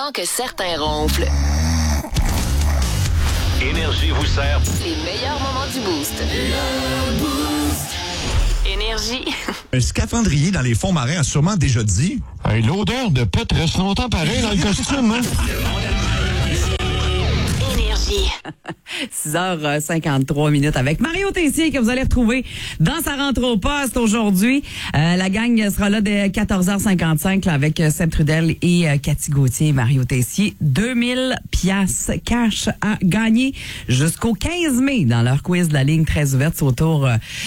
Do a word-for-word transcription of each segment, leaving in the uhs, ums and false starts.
temps que certains ronflent. Énergie vous sert. Les meilleurs moments du Boost. Énergie. Un scaphandrier dans les fonds marins a sûrement déjà dit... Hey, l'odeur de pète reste longtemps pareil dans le costume, hein? six heures cinquante-trois minutes avec Mario Tessier que vous allez retrouver dans sa rentre au poste aujourd'hui. Euh, la gang sera là dès quatorze heures cinquante-cinq là, avec Seb Trudel et euh, Cathy Gauthier et Mario Tessier. deux mille piastres cash à gagner jusqu'au quinze mai dans leur quiz de la ligne très ouverte. C'est autour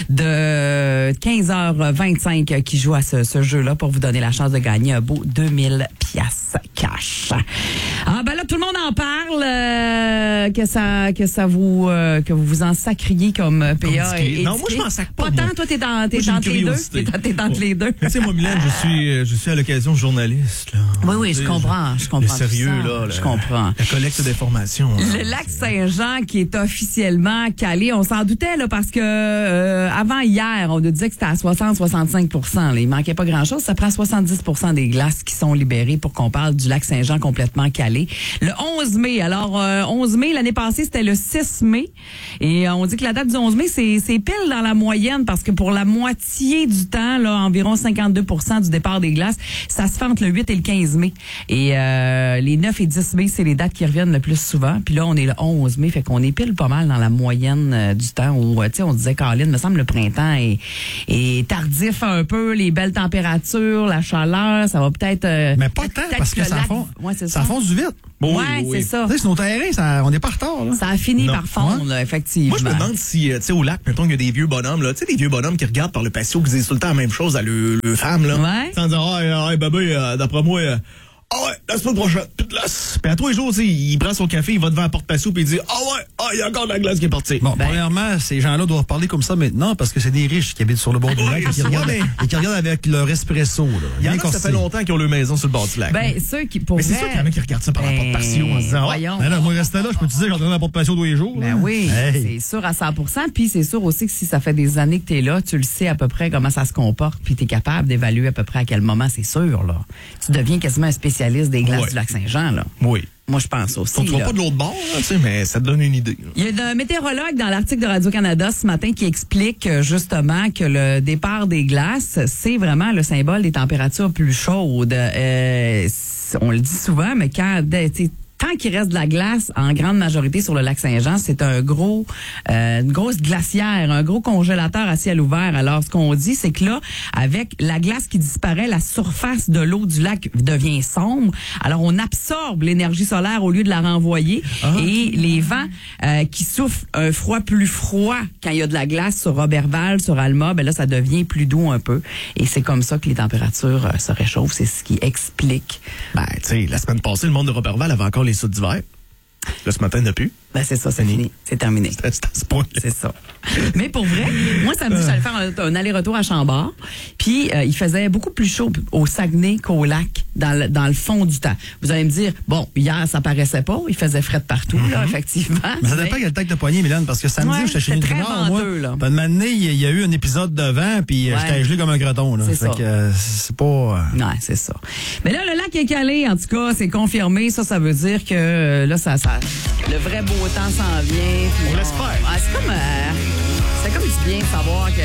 de quinze heures vingt-cinq qui joue à ce, ce jeu-là pour vous donner la chance de gagner un beau deux mille piastres cash. Ah ben là, tout le monde en parle. Euh, que ça que ça vous euh, que vous vous en sacriez comme P A et non, moi je m'en sac pas. Pas tant, toi t'es dans t'es entre les deux, t'es, t'es entre les deux. Tu sais moi Mylène, je suis je suis à l'occasion journaliste là. Oui oui, je comprends, je comprends. Le sérieux ça, là, je comprends. La collecte d'informations. Le lac Saint-Jean qui est officiellement calé, on s'en doutait là parce que euh, avant hier, on nous disait que c'était à soixante à soixante-cinq pour cent, là, il manquait pas grand-chose, ça prend soixante-dix pour cent des glaces qui sont libérées pour qu'on parle du lac Saint-Jean complètement calé. Le onze mai, alors euh, onze mai l'année passée, c'était le six mai. Et euh, on dit que la date du onze mai, c'est, c'est pile dans la moyenne parce que pour la moitié du temps, là, environ cinquante-deux pour cent du départ des glaces, ça se fait entre le huit et le quinze mai. Et euh, les neuf et dix mai, c'est les dates qui reviennent le plus souvent. Puis là, on est le onze mai, fait qu'on est pile pas mal dans la moyenne euh, du temps où, euh, tu sais, on disait, Caroline, me semble le printemps est, est tardif un peu, les belles températures, la chaleur, ça va peut-être... Euh, Mais pas tant, parce que, que ça, lac... fond, ouais, c'est ça ça fonce du vite. Oui, ouais, oui, c'est ça. Tu sais, sur nos terrains, ça, on n'est pas en retard. Là. Ça a fini non. par fondre, ouais. là, effectivement. Moi, je me demande si, tu sais, au lac, mettons, il y a des vieux bonhommes, là, tu sais, des vieux bonhommes qui regardent par le patio, qui disent tout le temps la même chose à le, le femme, là. Ouais. Sans dire, ah, hey, bébé, euh, d'après moi, euh, ah ouais, la semaine prochaine, plus de glace. Puis à tous les jours, tu sais, il prend son café, il va devant la porte-patio, puis il dit, ah ouais, ah, il y a encore de la glace qui est partie. Bon, ben, premièrement, ces gens-là doivent parler comme ça maintenant parce que c'est des riches qui habitent sur le bord du lac et qui regardent, mais... et qui regardent avec leur espresso. Là. Il y en a, ça fait longtemps qu'ils ont leur maison sur le bord du lac. Ben, ceux qui, pour mais c'est vrai, sûr qu'il y en a qui regardent ça par ben, la porte-patio en se disant, voyons. Ben là, moi, rester là, je peux te dire, j'entends dans la porte-patio tous les jours. Ben là. oui, hey. c'est sûr à cent pour cent. Puis c'est sûr aussi que si ça fait des années que tu es là, tu le sais à peu près comment ça se comporte, puis tu es capable d'évaluer à peu près à quel moment, c'est sûr. Là. Tu deviens quasiment un spécialiste des glaces ouais. du lac Saint-Jean. Là. Oui. Moi, je pense aussi. On ne trouve là. pas de l'autre bord, tu sais, mais ça te donne une idée. Là. Il y a un météorologue dans l'article de Radio-Canada ce matin qui explique justement que le départ des glaces, c'est vraiment le symbole des températures plus chaudes. Euh, on le dit souvent, mais quand... Tant qu'il reste de la glace, en grande majorité sur le lac Saint-Jean, c'est un gros, euh, une grosse glacière, un gros congélateur à ciel ouvert. Alors, ce qu'on dit, c'est que là, avec la glace qui disparaît, la surface de l'eau du lac devient sombre. Alors, on absorbe l'énergie solaire au lieu de la renvoyer. Ah. Et les vents euh, qui soufflent un froid plus froid quand il y a de la glace sur Roberval, sur Alma, ben là, ça devient plus doux un peu. Et c'est comme ça que les températures euh, se réchauffent. C'est ce qui explique. Ben, tu sais, la semaine passée, le monde de Roberval avait encore les sauts d'hiver. Là, ce matin, il n'y en a plus. Ben, c'est ça, c'est fini. fini. C'est terminé. C'est, c'est à ce point. C'est ça. Mais pour vrai, moi, samedi, j'allais faire un, un aller-retour à Chambord. Puis, euh, il faisait beaucoup plus chaud au Saguenay qu'au lac, dans le, dans le fond du temps. Vous allez me dire, bon, hier, ça paraissait pas. Il faisait fret partout, mm-hmm. là, effectivement. Mais ça dépend quel tête de poignée, Mylène, parce que samedi, ouais, j'étais chez très Nord, moi. là. Puis, une année, il y a eu un épisode de vent, puis ouais. j'étais gelé comme un graton, là. C'est fait ça. que euh, c'est pas... Euh... Non, c'est ça. Mais là, le lac est calé, en tout cas, c'est confirmé. Ça, ça veut dire que, euh, là, ça, ça, le vrai beau temps s'en vient. On bon, l'espère. Ah, c'est comme... Euh, c'est comme du bien de savoir que